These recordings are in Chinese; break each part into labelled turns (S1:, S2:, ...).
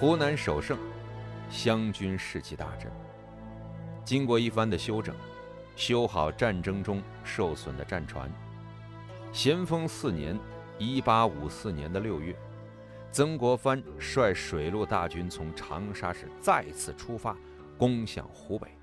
S1: 湖南首胜，湘军士气大振。经过一番的修整，修好战争中受损的战船。咸丰4年（1854年）的6月，曾国藩率水陆大军从长沙市再次出发，攻向湖北。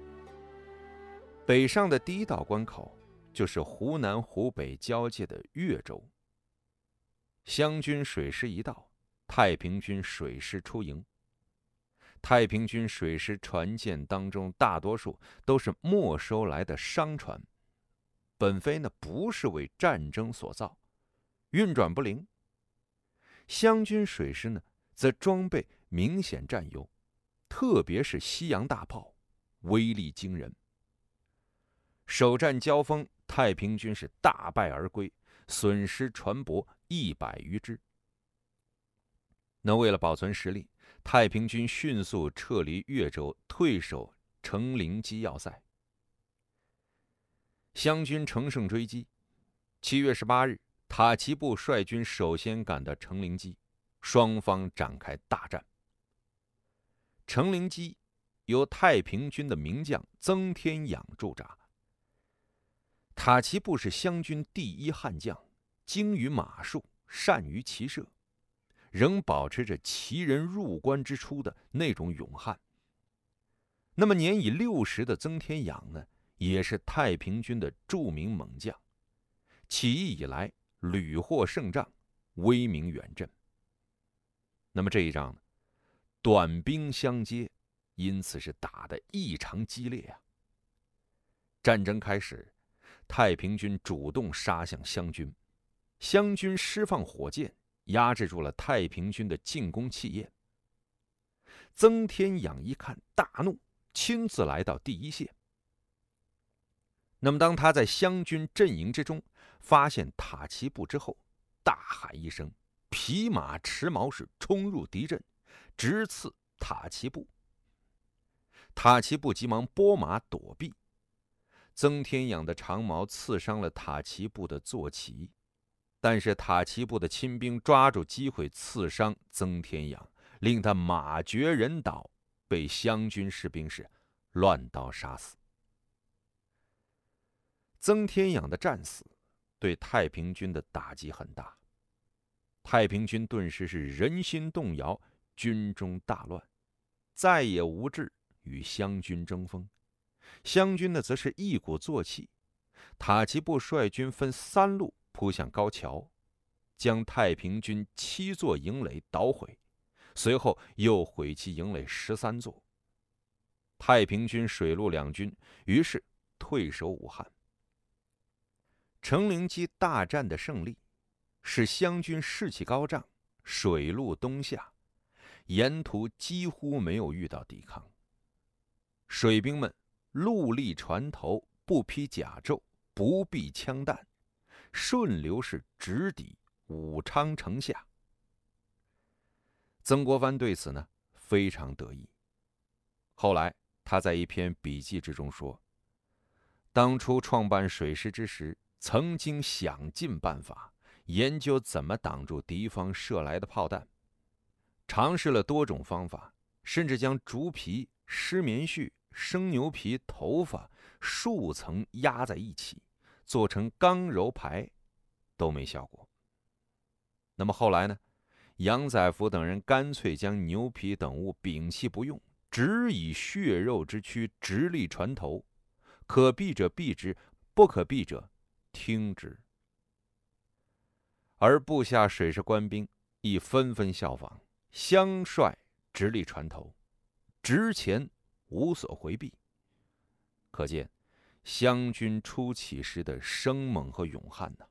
S1: 北上的第一道关口就是湖南湖北交界的岳州。湘军水师一到，太平军水师出营。太平军水师船舰当中，大多数都是没收来的商船，本非呢不是为战争所造，运转不灵。湘军水师呢，则装备明显占优，特别是西洋大炮，威力惊人。首战交锋，太平军是大败而归，损失船舶100余只。那为了保存实力，太平军迅速撤离岳州，退守成陵矶要塞。湘军乘胜追击。7月18日，塔奇布率军首先赶到成陵矶，双方展开大战。成陵矶由太平军的名将曾天养驻扎。塔奇布是湘军第一悍将，精于马术，善于骑射，仍保持着齐人入关之初的那种勇悍。那么年已60的曾天养呢，也是太平军的著名猛将，起义以来屡获胜仗，威名远震。那么这一仗呢，短兵相接，因此是打得异常激烈啊。战争开始，太平军主动杀向湘军，湘军释放火箭，压制住了太平军的进攻气焰。曾天养一看大怒，亲自来到第一线。那么当他在湘军阵营之中发现塔奇布之后，大喊一声，匹马持矛是冲入敌阵，直刺塔奇布。塔奇布急忙拨马躲避，曾天养的长矛刺伤了塔奇布的坐骑，但是塔奇布的亲兵抓住机会刺伤曾天养，令他马绝人倒，被湘军士兵是乱刀杀死。曾天养的战死对太平军的打击很大，太平军顿时是人心动摇，军中大乱，再也无志与湘军争锋。湘军呢，则是一鼓作气，塔奇布率军分3路扑向高桥，将太平军7座营垒捣毁，随后又毁其营垒13座。太平军水陆两军于是退守武汉。成陵矶大战的胜利，使湘军士气高涨，水陆东下，沿途几乎没有遇到抵抗。水兵们陆立船头，不披甲胄，不避枪弹，顺流是直抵武昌城下。曾国藩对此呢非常得意。后来他在一篇笔记之中说，当初创办水师之时，曾经想尽办法研究怎么挡住敌方射来的炮弹，尝试了多种方法，甚至将竹皮、湿棉絮、生牛皮、头发数层压在一起，做成刚柔牌，都没效果。那么后来呢，杨载福等人干脆将牛皮等物摒弃不用，只以血肉之躯直立船头，可避者避之，不可避者听之。而部下水师官兵亦纷纷效仿，相率直立船头，直前无所回避。可见湘军初起时的生猛和勇悍呢。